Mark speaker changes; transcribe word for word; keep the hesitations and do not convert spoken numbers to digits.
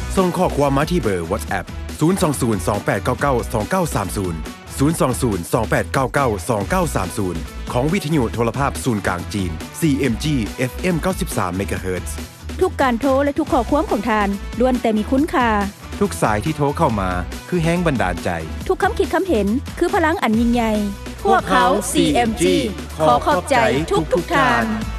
Speaker 1: ส่งข้อความมาที่เบอร์ WhatsApp ศูนย์ สอง ศูนย์ สอง แปด เก้า เก้า สอง เก้า สาม ศูนย์ ศูนย์ สอง ศูนย์ สอง แปด เก้า เก้า สอง เก้า สาม ศูนย์ ของวิทยุโทรภาพศูนย์กลางจีน ซี เอ็ม จี เอฟ เอ็ม เก้าสิบสาม เมกะเฮิรตซ์
Speaker 2: ทุกการโทรและทุกข้อความของทานล้วนแต่มีคุณค่า
Speaker 1: ทุกสายที่โทรเข้ามาคือแห้งบันดาลใจ
Speaker 2: ทุกคำคิดคำเห็นคือพลังอันยิ่งใหญ่พวกเขา ซี เอ็ม จี ขอขอบใจทุกทุกทาน